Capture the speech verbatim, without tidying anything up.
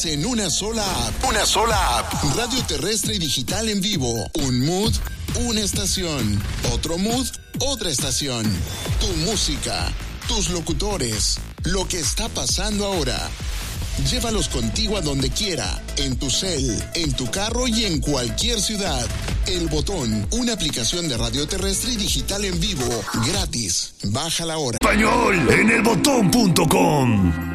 Todas en una sola app. Una sola app. Radio terrestre y digital en vivo. Un mood, una estación. Otro mood, otra estación. Tu música, tus locutores, lo que está pasando ahora. Llévalos contigo a donde quiera, en tu cel, en tu carro y en cualquier ciudad. El Botón, una aplicación de radio terrestre y digital en vivo, gratis. Bájala ahora. Español en el botón punto com.